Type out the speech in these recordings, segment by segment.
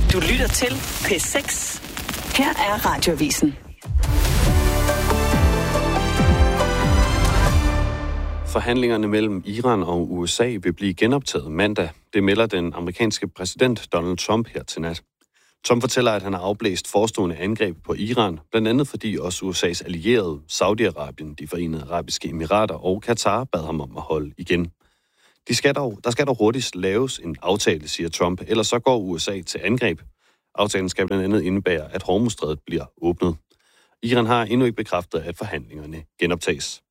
Du lytter til P6. Her er Radioavisen. Forhandlingerne mellem Iran og USA vil blive genoptaget mandag. Det melder den amerikanske præsident Donald Trump her til nat. Trump fortæller, at han har afblæst forestående angreb på Iran, blandt andet fordi også USA's allierede, Saudi-Arabien, de Forenede Arabiske Emirater og Katar bad ham om at holde igen. Der skal dog hurtigst laves en aftale, siger Trump, ellers så går USA til angreb. Aftalen skal blandt andet indebære, at Hormuzstrædet bliver åbnet. Iran har endnu ikke bekræftet, at forhandlingerne genoptages.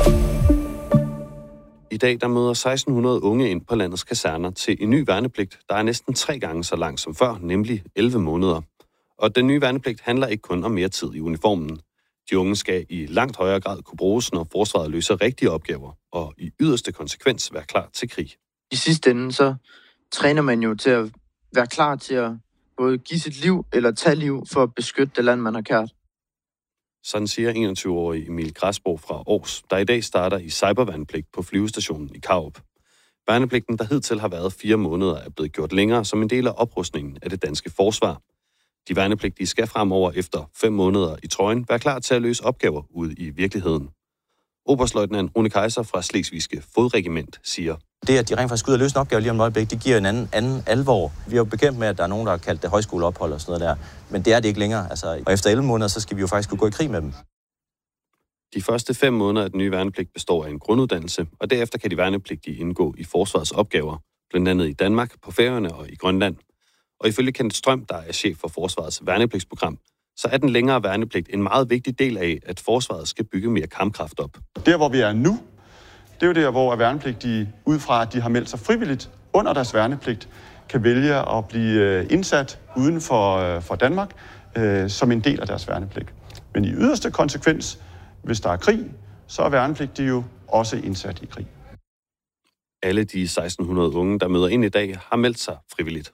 I dag der møder 1600 unge ind på landets kaserner til en ny værnepligt, der er næsten 3 gange så lang som før, nemlig 11 måneder. Og den nye værnepligt handler ikke kun om mere tid i uniformen. De unge skal i langt højere grad kunne bruges, når forsvaret løser rigtige opgaver, og i yderste konsekvens være klar til krig. I sidste ende så træner man jo til at være klar til at både give sit liv eller tage liv for at beskytte det land, man har kært. Sådan siger 21-årig Emil Græsborg fra Aarhus, der i dag starter i cyberværnepligt på flyvestationen i Karup. Værnepligten, der hidtil har været 4 måneder, er blevet gjort længere som en del af oprustningen af det danske forsvar. De værnepligtige skal fremover efter 5 måneder i trøjen være klar til at løse opgaver ude i virkeligheden. Oberstløjtnant Rune Kaiser fra Slesvigske Fodregiment siger: Det, at de rent faktisk skal ud og løse en opgave lige om et øjeblik, det giver en anden alvor. Vi er jo bekendt med, at der er nogen, der har kaldt det højskoleophold og sådan noget der, men det er det ikke længere. Og efter 11 måneder, så skal vi jo faktisk kunne gå i krig med dem. De første 5 måneder af den nye værnepligt består af en grunduddannelse, og derefter kan de værnepligtige indgå i forsvarets opgaver, blandt andet i Danmark, på Færøerne og i Grønland. Og ifølge Kenneth Strøm, der er chef for forsvarets værnepligtsprogram, så er den længere værnepligt en meget vigtig del af, at forsvaret skal bygge mere kampkraft op. Der, hvor vi er nu, det er jo der, hvor værnepligtige, ud fra at de har meldt sig frivilligt under deres værnepligt, kan vælge at blive indsat uden for Danmark som en del af deres værnepligt. Men i yderste konsekvens, hvis der er krig, så er værnepligtige jo også indsat i krig. Alle de 1600 unge, der møder ind i dag, har meldt sig frivilligt.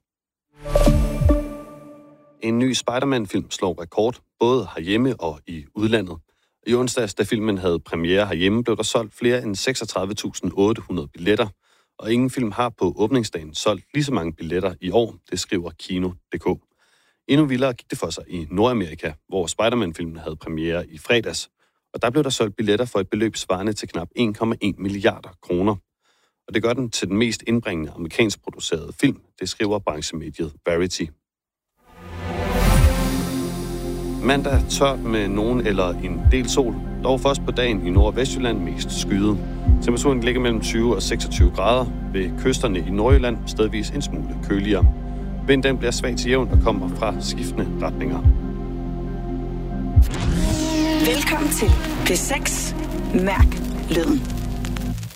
En ny Spider-Man-film slår rekord, både herhjemme og i udlandet. I onsdags, da filmen havde premiere herhjemme, blev der solgt flere end 36.800 billetter, og ingen film har på åbningsdagen solgt lige så mange billetter i år, det skriver Kino.dk. Endnu vildere gik det for sig i Nordamerika, hvor Spider-Man-filmen havde premiere i fredags, og der blev der solgt billetter for et beløb svarende til knap 1,1 milliarder kroner. Og det gør den til den mest indbringende amerikansk producerede film, det skriver branchemediet Variety. Mandag tørt med nogen eller en del sol, dog først på dagen i Nord- og Vestjylland mest skyet. Temperaturen ligger mellem 20 og 26 grader, ved kysterne i Nordjylland stedvis en smule køligere. Vinden bliver svag til jævn og kommer fra skiftende retninger. Velkommen til P6. Mærk lyden.